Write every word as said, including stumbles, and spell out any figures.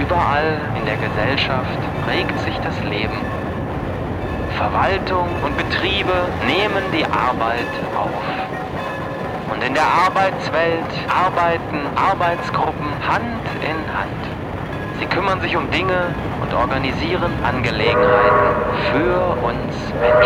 Überall in der Gesellschaft regt sich das Leben. Verwaltung und Betriebe nehmen die Arbeit auf. Und in der Arbeitswelt arbeiten Arbeitsgruppen Hand in Hand. Sie kümmern sich um Dinge und organisieren Angelegenheiten für uns Menschen.